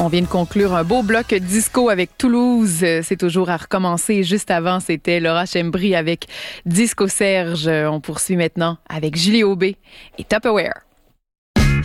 On vient de conclure un beau bloc disco avec Toulouse. C'est toujours à recommencer. Juste avant, c'était Laura Chembry avec Disco Serge. On poursuit maintenant avec Julie Aubé et Tupperware.